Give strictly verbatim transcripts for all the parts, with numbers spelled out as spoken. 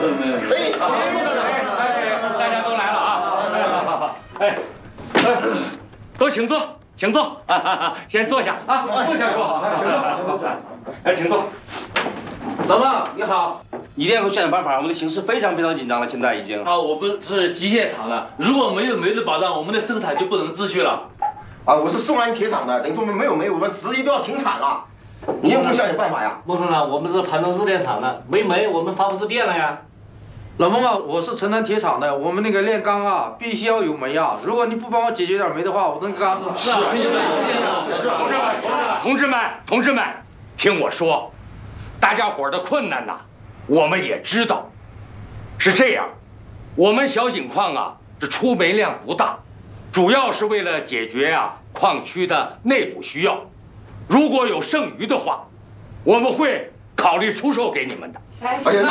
没有。哎，哎，大家都来了啊！哎，哎，都请坐，请坐啊！先坐下啊，坐下说好，请坐。哎，请坐。 老孟你好，一定要想想办法，我们的形势非常非常紧张了，现在已经。 啊，我们是机械厂的，如果没有煤的保障，我们的生产就不能继续了。 啊，我是松安铁厂的，等于说没有煤，我们直接都要停产了。你要不想想办法呀？ 孟厂长，我们是盘中日电厂的，没煤我们发不出电了呀。 老孟啊，我是城南铁厂的，我们那个炼钢啊，必须要有煤啊。如果你不帮我解决点煤的话，我那个钢是啊，同志们， 同志们，同志们，同志们，听我说，大家伙的困难呐，我们也知道。是这样，我们小井矿啊，这出煤量不大，主要是为了解决啊矿区的内部需要。如果有剩余的话，我们会考虑出售给你们的。 哎呀，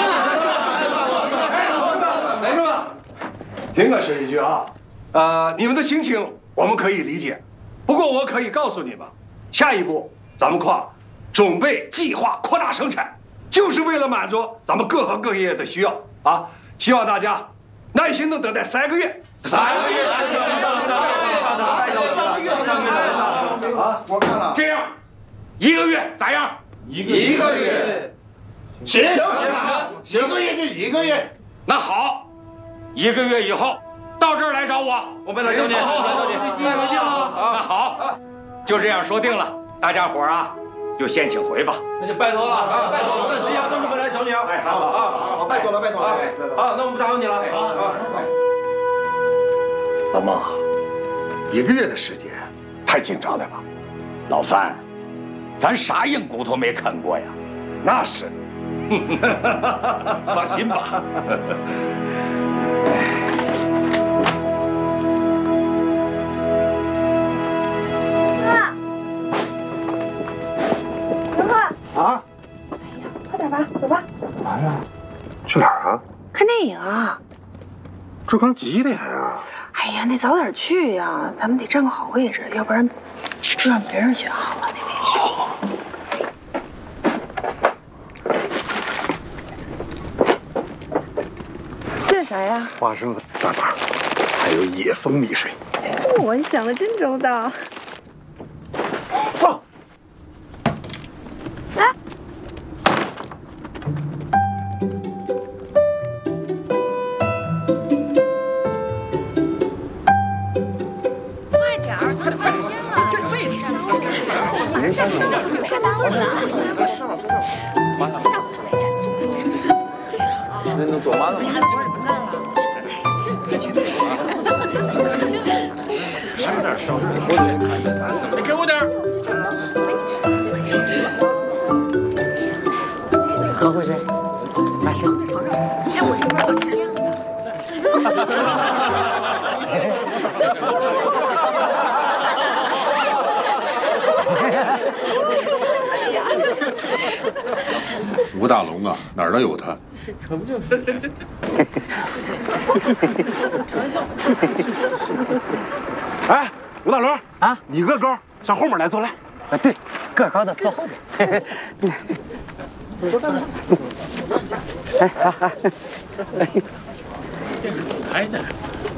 来着吧，听我说一句啊，呃，你们的心情我们可以理解，不过我可以告诉你们，下一步咱们矿准备计划扩大生产，就是为了满足咱们各行各业的需要啊！希望大家耐心的等待三个月。 三个月，三个月，三个月啊！我看了， 这样，一个月咋样？ 一个一个月，行行行，一个月就一个月。 那好，一个月以后到这儿来找我， 我们来找你，来找你， 拜托定了。 那好，就这样说定了，大家伙儿啊，就先请回吧。 那就拜托了啊！ 拜托了， 那石家同志们来找你啊！ 哎，好啊，好，拜托了，拜托了， 啊，那我们打扰你了。 好， 老孟，一个月的时间，太紧张了吧？ 老三，咱啥硬骨头没啃过呀？ 那是。 放心吧。 哥，哥哥啊！ 哎呀，快点吧，走吧。 干嘛呀？去哪儿啊？ 看电影啊。 这刚几点啊？ 哎呀，那早点去呀，咱们得占个好位置，要不然就让别人选好了那位置。 好。 这是啥呀？ 花生的大板，还有野蜂蜜水。 哦，你想的真周到。 放。 哎。 快点儿，快点快点，这个位置上，马上有山耽误了。下次来占座。 那能坐慢了？ 家里活也不干了。 省点省点，我得看你三次。 你给我点儿。 喝回去，拿去。 哎，我这边有质量吴大龙啊，哪儿都有他。 可不就是？ 开玩笑。 哎，吴大龙啊， 你个高，上后面来坐来。 啊，对，个高的坐后边。哎，好好。 电视怎么开的？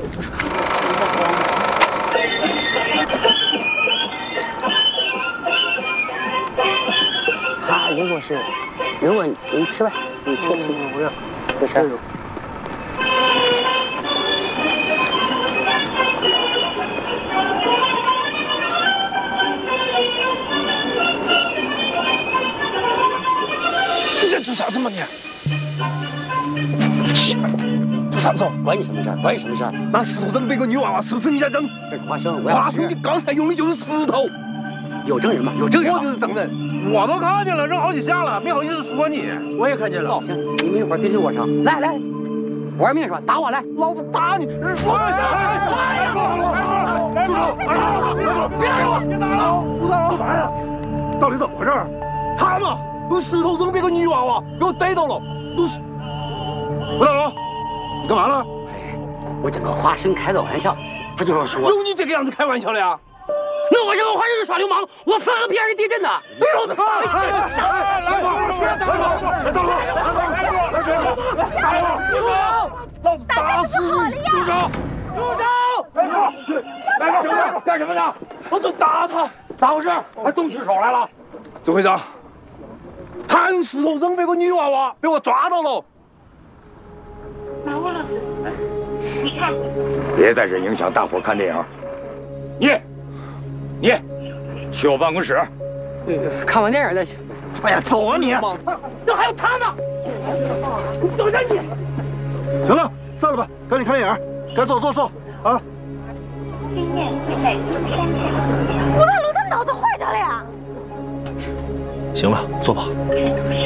他如果是，如果你吃吧，你吃吃，不要，有事儿。 你这做啥子嘛你？做啥子？ 关你什么事儿？关你什么事儿？ 那石头上背个女娃娃，是不是你在整？ 这是花生， 花生，你刚才用的就是石头。 有证人吗？有证人。 我就是证人，我都看见了，扔好几下了，没好意思说你。 我也看见了。行，你们一会儿对对我上，来来，玩命是吧？打我来， 老子打你！来，来，住手！住手！别打我！别打了！吴大龙，干啥呀？到底怎么回事？他们用石头扔别个女娃娃，给我逮到了。都是吴大龙，你干嘛了？ 我整个花生开个玩笑，他就要说有你这个样子开玩笑的呀？ 那我这个花生是耍流氓，我翻个别人地震的。 哎呦，来来来，别打了！别打了！大龙，来来来， 住手！打死你！住手！住手！来哥，来哥，干什么呢？我就打他，咋回事？还动起手来了？指挥长，谭石头扔那个女娃娃被我抓到了。 拿我了，你看。 别在这影响大伙看电影。你，你，去我办公室。 看完电影再去。 哎呀，走啊你！ 这还有他呢！你等着你！ 行了，散了吧，赶紧看电影，该走走走啊！ 经验会在今天吴大龙他脑子坏掉了呀！ 行了，坐吧。